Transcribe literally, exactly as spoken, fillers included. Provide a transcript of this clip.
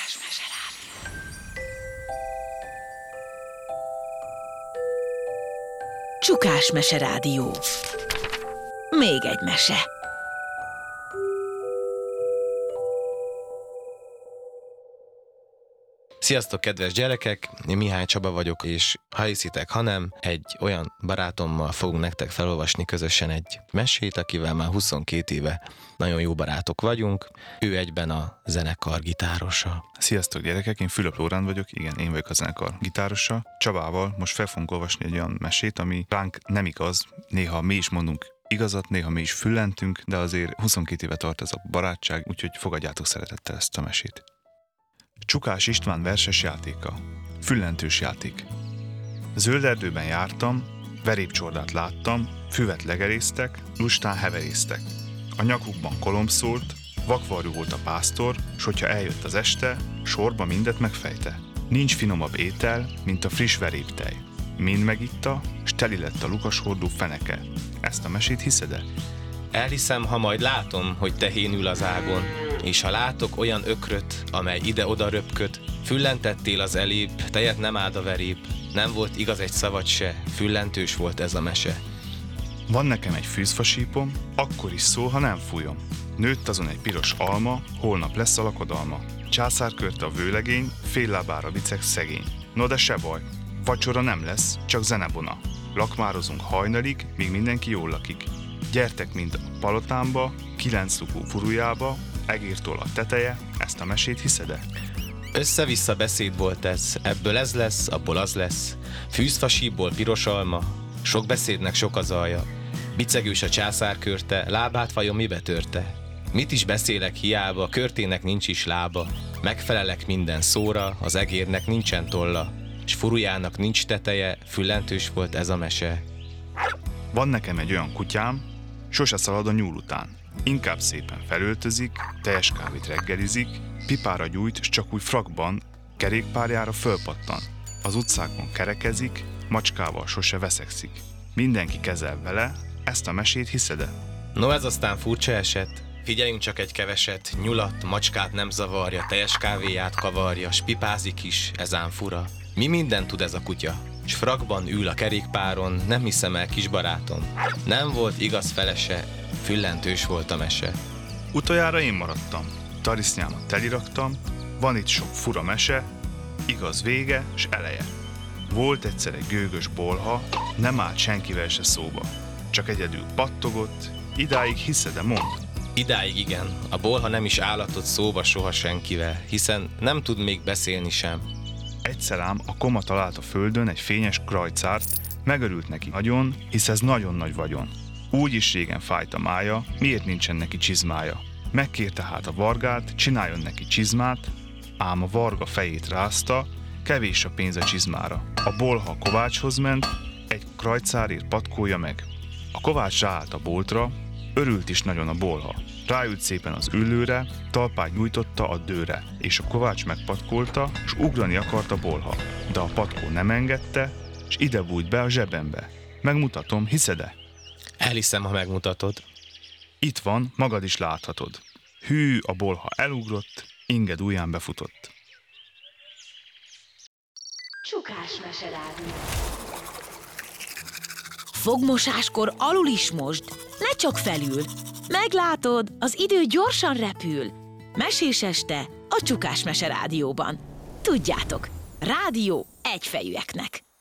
Csukás meserádió. Csukás meserádió. Még egy mese. Sziasztok, kedves gyerekek! Én Mihály Csaba vagyok, és ha hiszitek, ha nem, egy olyan barátommal fogunk nektek felolvasni közösen egy mesét, akivel már huszonkét éve nagyon jó barátok vagyunk. Ő egyben a zenekar gitárosa. Sziasztok, gyerekek! Én Fülöp Lóránd vagyok, igen, én vagyok a zenekar gitárosa. Csabával most fel fogunk olvasni egy olyan mesét, ami ránk nem igaz, néha mi is mondunk igazat, néha mi is füllentünk, de azért huszonkét éve tart ez a barátság, úgyhogy fogadjátok szeretettel ezt a mesét. Csukás István verses játéka. Füllentős játék. Zöld erdőben jártam, verépcsordát láttam, füvet legerésztek, lustán heverésztek. A nyakukban kolomb szólt, vakvarjú volt a pásztor, s hogyha eljött az este, sorba mindet megfejte. Nincs finomabb étel, mint a friss veréptej. Mind megitta, s teli lett a lukashordó feneke. Ezt a mesét hiszed-e? Elhiszem, ha majd látom, hogy tehén ül az ágon, és ha látok olyan ökröt, amely ide-oda röpköd, füllentettél az elébb, tejet nem áld a verép, nem volt igaz egy szavad se, füllentős volt ez a mese. Van nekem egy fűzfasípom, akkor is szól, ha nem fújom. Nőtt azon egy piros alma, holnap lesz a lakodalma. Császárkörte a vőlegény, fél lábára viceg szegény. No de se baj, vacsora nem lesz, csak zenebona. Lakmározunk hajnalig, míg mindenki jól lakik. Gyertek mind a palotámba, kilenc lukú furujába, egértól a teteje, ezt a mesét hiszed-e? Össze-vissza beszéd volt ez, ebből ez lesz, abból az lesz. Fűzfasíból piros alma, sok beszédnek sok az alja. Bicegős a császárkörte, lábát vajon mibe törte? Mit is beszélek hiába, körtének nincs is lába. Megfelelek minden szóra, az egérnek nincsen tolla, s furujának nincs teteje, füllentős volt ez a mese. Van nekem egy olyan kutyám, sose szalad a nyúl után. Inkább szépen felöltözik, teljes kávét reggelizik, pipára gyújt, s csak úgy frakban, kerékpárjára fölpattan. Az utcákon kerekezik, macskával sose veszekszik. Mindenki kezel vele, ezt a mesét hiszed-e? No ez aztán furcsa eset. Figyeljünk csak egy keveset, nyulat, macskát nem zavarja, teljes kávéját kavarja, s pipázik is, ezán fura. Mi mindent tud ez a kutya? S frakban ül a kerékpáron, nem hiszem el, kis barátom. Nem volt igaz felese, füllentős volt a mese. Utoljára én maradtam, tarisznyámat teliraktam, van itt sok fura mese, igaz vége s eleje. Volt egyszer egy gőgös bolha, nem állt senkivel se szóba, csak egyedül pattogott, idáig hiszed-e, mondd? Idáig igen, a bolha nem is állatott szóba soha senkivel, hiszen nem tud még beszélni sem. Egyszer ám a koma talált a földön egy fényes krajcárt, megörült neki nagyon, hisz ez nagyon nagy vagyon. Úgy is régen fájt a mája, miért nincsen neki csizmája. Megkérte hát a vargát, csináljon neki csizmát, ám a varga fejét rázta, kevés a pénz a csizmára. A bolha a kovácshoz ment, egy krajcárért patkója meg. A kovács ráállt a boltra, örült is nagyon a bolha. Ráült szépen az ülőre, talpát nyújtotta a dőre, és a kovács megpatkolta, s ugrani akart a bolha. De a patkó nem engedte, s ide bújt be a zsebembe. Megmutatom, hiszed-e? Elhiszem, ha megmutatod. Itt van, magad is láthatod. Hű, a bolha elugrott, inged ujján befutott. Csukás meserádió. Fogmosáskor alul is mosd, ne csak felül. Meglátod, az idő gyorsan repül. Mesés este a Csukás meserádióban. Tudjátok, rádió egyfejűeknek.